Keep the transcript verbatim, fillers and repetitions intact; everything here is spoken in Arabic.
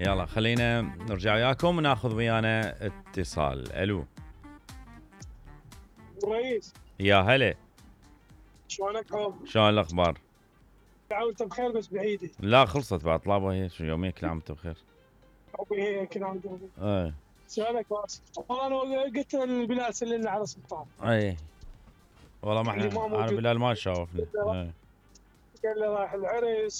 يلا خلينا نرجع وياكم وناخذ ويانا اتصال. الو رئيس، يا هلا، شلونك عم؟ شلون الاخبار؟ وانت بخير بس بعيدة. لا خلصت بعد طلابه هي، شو يومين كل عام وانت بخير. ابي هيك كذا عم تقول. اي شلونك بس؟ والله انا قلت البلال سلمنا على السلطان. اي والله ما اللي احنا ما انا موجود بلال ما شافنا. اي قال لي رايح العرس